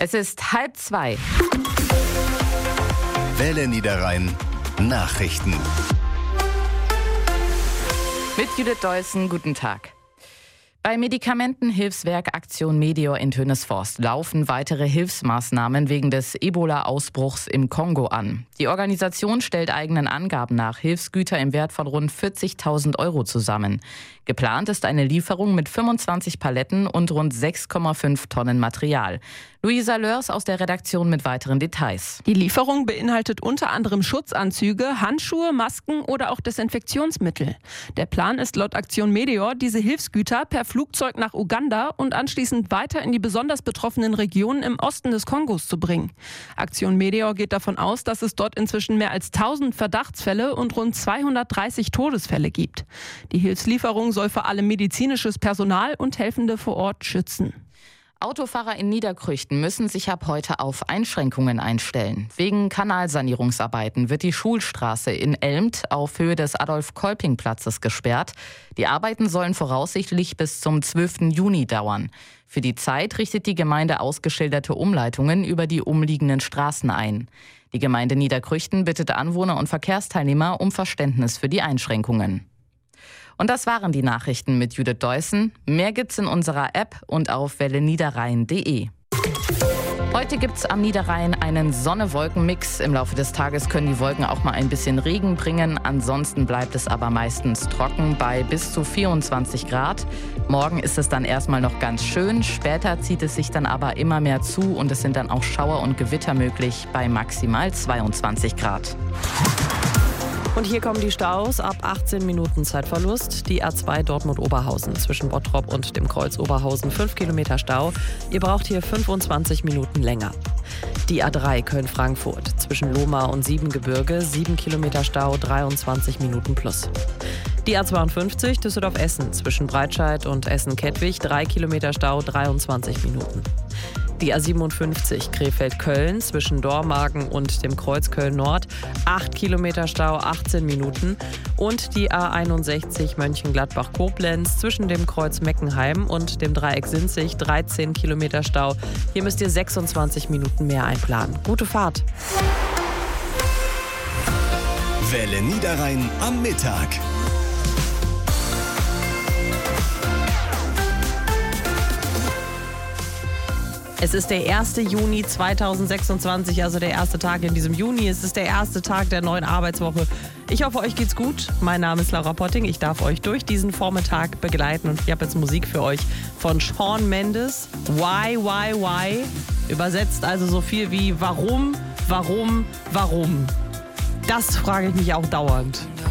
Es ist 1:30. Welle Niederrhein Nachrichten. Mit Judith Deussen, guten Tag. Bei Medikamentenhilfswerk Aktion Medeor in Tönesforst laufen weitere Hilfsmaßnahmen wegen des Ebola-Ausbruchs im Kongo an. Die Organisation stellt eigenen Angaben nach Hilfsgüter im Wert von rund 40.000 € zusammen. Geplant ist eine Lieferung mit 25 Paletten und rund 6,5 Tonnen Material. Luisa Lörs aus der Redaktion mit weiteren Details. Die Lieferung beinhaltet unter anderem Schutzanzüge, Handschuhe, Masken oder auch Desinfektionsmittel. Der Plan ist laut Aktion Medeor, diese Hilfsgüter per Flugzeug nach Uganda und anschließend weiter in die besonders betroffenen Regionen im Osten des Kongos zu bringen. Aktion Medeor geht davon aus, dass es dort inzwischen mehr als 1000 Verdachtsfälle und rund 230 Todesfälle gibt. Die Hilfslieferung soll vor allem medizinisches Personal und Helfende vor Ort schützen. Autofahrer in Niederkrüchten müssen sich ab heute auf Einschränkungen einstellen. Wegen Kanalsanierungsarbeiten wird die Schulstraße in Elmt auf Höhe des Adolf-Kolping-Platzes gesperrt. Die Arbeiten sollen voraussichtlich bis zum 12. Juni dauern. Für die Zeit richtet die Gemeinde ausgeschilderte Umleitungen über die umliegenden Straßen ein. Die Gemeinde Niederkrüchten bittet Anwohner und Verkehrsteilnehmer um Verständnis für die Einschränkungen. Und das waren die Nachrichten mit Judith Deussen. Mehr gibt's in unserer App und auf welleniederrhein.de. Heute gibt's am Niederrhein einen Sonne-Wolken-Mix. Im Laufe des Tages können die Wolken auch mal ein bisschen Regen bringen. Ansonsten bleibt es aber meistens trocken bei bis zu 24 Grad. Morgen ist es dann erstmal noch ganz schön. Später zieht es sich dann aber immer mehr zu und es sind dann auch Schauer und Gewitter möglich bei maximal 22 Grad. Und hier kommen die Staus. Ab 18 Minuten Zeitverlust. Die A2 Dortmund-Oberhausen zwischen Bottrop und dem Kreuz Oberhausen 5 Kilometer Stau. Ihr braucht hier 25 Minuten länger. Die A3 Köln-Frankfurt zwischen Lohmar und Siebengebirge 7 Kilometer Stau, 23 Minuten plus. Die A52 Düsseldorf-Essen zwischen Breitscheid und Essen-Kettwig 3 Kilometer Stau, 23 Minuten. Die A57 Krefeld-Köln zwischen Dormagen und dem Kreuz Köln-Nord 8 Kilometer Stau, 18 Minuten. Und die A61 Mönchengladbach-Koblenz zwischen dem Kreuz Meckenheim und dem Dreieck Sinzig 13 Kilometer Stau. Hier müsst ihr 26 Minuten mehr einplanen. Gute Fahrt! Welle Niederrhein am Mittag. Es ist der 1. Juni 2026, also der erste Tag in diesem Juni. Es ist der erste Tag der neuen Arbeitswoche. Ich hoffe, euch geht's gut. Mein Name ist Laura Potting. Ich darf euch durch diesen Vormittag begleiten und ich habe jetzt Musik für euch von Shawn Mendes. Why? Übersetzt also so viel wie warum? Das frage ich mich auch dauernd.